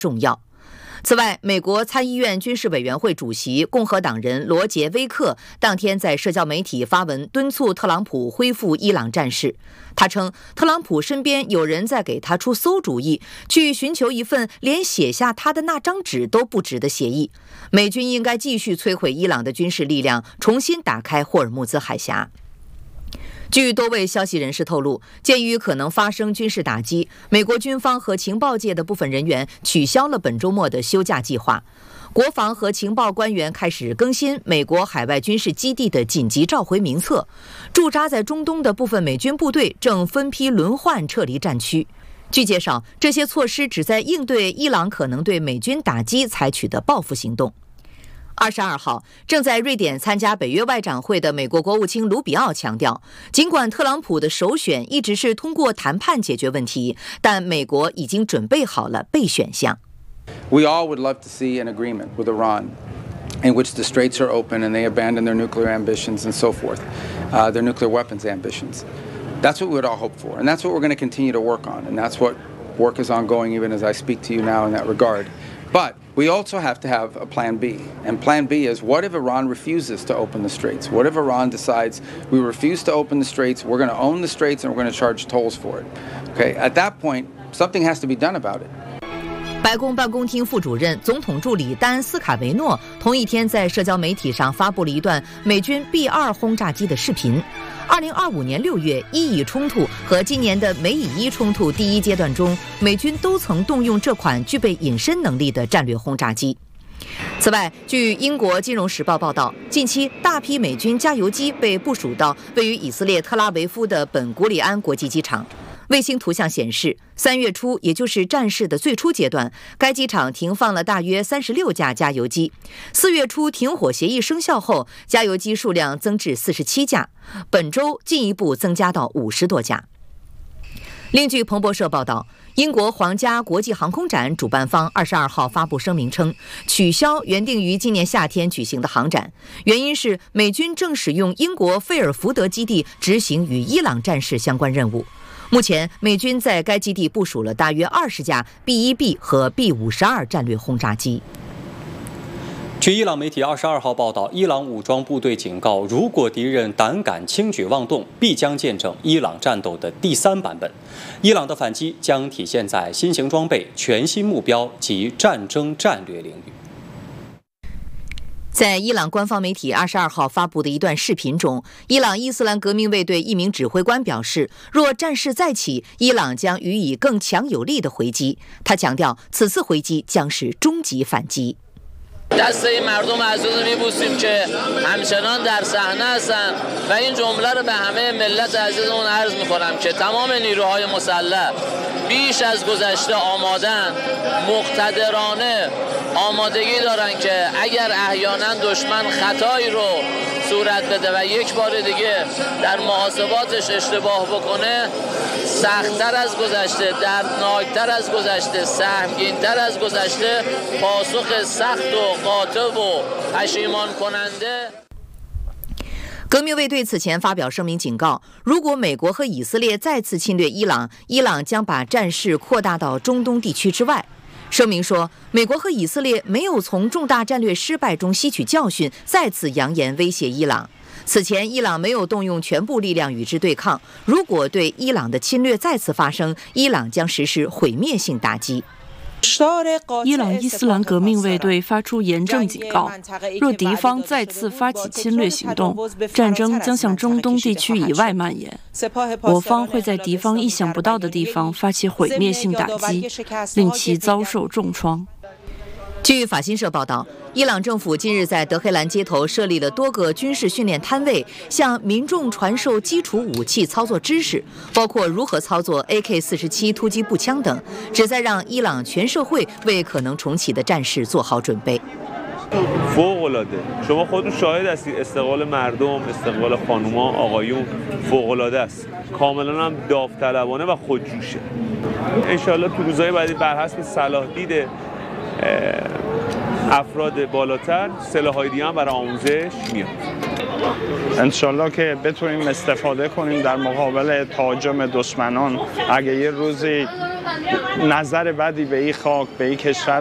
重要。此外，美国参议院军事委员会主席共和党人罗杰·威克当天在社交媒体发文敦促特朗普恢复伊朗战事。他称，特朗普身边有人在给他出馊主意，去寻求一份连写下他的那张纸都不值的协议。美军应该继续摧毁伊朗的军事力量，重新打开霍尔木兹海峡。据多位消息人士透露，鉴于可能发生军事打击，美国军方和情报界的部分人员取消了本周末的休假计划。国防和情报官员开始更新美国海外军事基地的紧急召回名册，驻扎在中东的部分美军部队正分批轮换撤离战区。据介绍，这些措施旨在应对伊朗可能对美军打击采取的报复行动。22号，正在瑞典参加北约外长会的美国国务卿卢比奥强调，尽管特朗普的首选一直是通过谈判解决问题，但美国已经准备好了备选项。 We all would love to see an agreement with Iran in which the straits are open and they abandon their nuclear ambitions and so forth, their nuclear weapons ambitions. That's what we would all hope for, and that's what we're going to continue to work on, and that's what work is ongoing even as I speak to you now in that regard. But we also have to have a plan B, and plan B is, what if Iran refuses to open the straits? What if Iran decides we refuse to open the straits, we're going to own the straits, and we're going to charge tolls for it? Okay, at that point, something has to be done about it. 白宫办公厅副主任、总统助理丹·斯卡维诺同一天在社交媒体上发布了一段美军 B-2 轰炸机的视频。2025年6月伊以冲突和今年的美以伊冲突第一阶段中，美军都曾动用这款具备隐身能力的战略轰炸机。此外，据英国《金融时报》报道，近期大批美军加油机被部署到位于以色列特拉维夫的本古里安国际机场。卫星图像显示，3月初，也就是战事的最初阶段，该机场停放了大约36架加油机。4月初停火协议生效后，加油机数量增至47架，本周进一步增加到50多架。另据彭博社报道，英国皇家国际航空展主办方22号发布声明称，取消原定于今年夏天举行的航展，原因是美军正使用英国费尔福德基地执行与伊朗战事相关任务。目前，美军在该基地部署了大约20架 B-1B 和 B-52 战略轰炸机。 据伊朗媒体22号报道，伊朗武装部队警告，如果敌人胆敢轻举妄动，必将见证伊朗战斗的第3版本。伊朗的反击将体现在新型装备、全新目标及战争战略领域。 在伊朗官方媒体22号发布的一段视频中，伊朗伊斯兰革命卫队一名指挥官表示，若战事再起，伊朗将予以更强有力的回击。他强调，此次回击将是终极反击。 دسته مردم عزیز میبوسیم که همچنان در صحنه هستند و این جمله رو به همه ملت عزیزمون عرض میکنم که تمام نیروهای مسلح بیش از گذشته آمادن، مقتدرانه آمادگی دارن که اگر احیانا دشمن خطایی رو صورت بده و یک بار دیگه در محاسباتش اشتباه بکنه، سخت‌تر از گذشته، دردناکتر از گذشته، سهمگین‌تر از گذشته پاسخ سخت و قاطع و پشیمان کننده。 革命卫队此前发表声明警告，如果美国和以色列再次侵略伊朗，伊朗将把战事扩大到中东地区之外。声明说，美国和以色列没有从重大战略失败中吸取教训，再次扬言威胁伊朗。此前，伊朗没有动用全部力量与之对抗。如果对伊朗的侵略再次发生，伊朗将实施毁灭性打击。 伊朗伊斯兰革命卫队发出严正警告，若敌方再次发起侵略行动，战争将向中东地区以外蔓延。我方会在敌方意想不到的地方发起毁灭性打击，令其遭受重创。 据法新社报道，伊朗政府近日在德黑兰街头设立了多个军事训练摊位，向民众传授基础武器操作知识，包括如何操作 AK-47 突击步枪等，旨在让伊朗全社会为可能重启的战事做好准备。 فوق‌العاده شما خودتون شاهد هستید استقبال مردم استقبال خانوما آقایون فوق‌العاده است کاملا هم داوطلبانه و خودجوشه ان شاءالله تو روزهای بعدی بر حسب صلاح دید افراد بالاتر سلاح‌های دیگه هم برای آموزش میاد انشالله که بتونیم استفاده کنیم در مقابل تهاجم دشمنان. اگه یه روزی نظر بدی به این خاک، به این کشور